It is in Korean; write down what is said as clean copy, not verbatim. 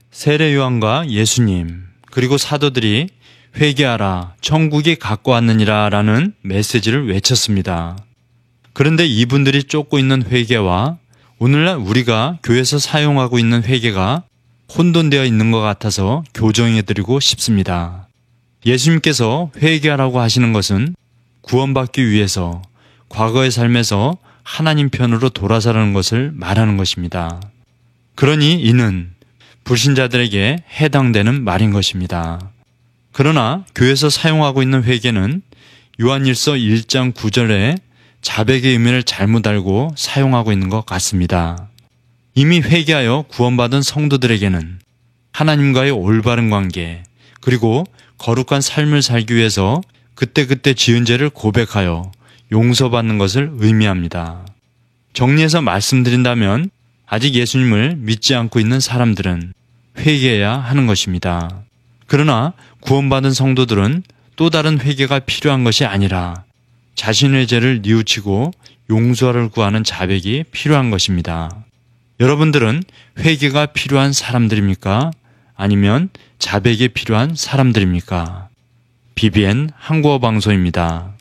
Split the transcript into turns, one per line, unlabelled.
세례 요한과 예수님 그리고 사도들이 회개하라 천국이 갖고 왔느니라 라는 메시지를 외쳤습니다. 그런데 이분들이 쫓고 있는 회개와 오늘날 우리가 교회에서 사용하고 있는 회개가 혼돈되어 있는 것 같아서 교정해드리고 싶습니다. 예수님께서 회개하라고 하시는 것은 구원받기 위해서 과거의 삶에서 하나님 편으로 돌아서라는 것을 말하는 것입니다. 그러니 이는 불신자들에게 해당되는 말인 것입니다. 그러나 교회에서 사용하고 있는 회개는 요한일서 1장 9절에 자백의 의미를 잘못 알고 사용하고 있는 것 같습니다. 이미 회개하여 구원받은 성도들에게는 하나님과의 올바른 관계 그리고 거룩한 삶을 살기 위해서 그때그때 지은 죄를 고백하여 용서받는 것을 의미합니다. 정리해서 말씀드린다면 아직 예수님을 믿지 않고 있는 사람들은 회개해야 하는 것입니다. 그러나 구원받은 성도들은 또 다른 회개가 필요한 것이 아니라 자신의 죄를 뉘우치고 용서를 구하는 자백이 필요한 것입니다. 여러분들은 회개가 필요한 사람들입니까? 아니면 자백이 필요한 사람들입니까? BBN 한국어 방송입니다.